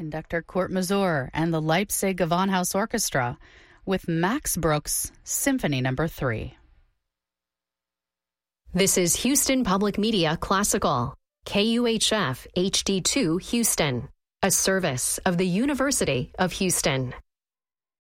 conductor Kurt Masur and the Leipzig Gewandhaus Orchestra with Max Bruch's Symphony No. 3. This is Houston Public Media Classical, KUHF HD2 Houston, a service of the University of Houston.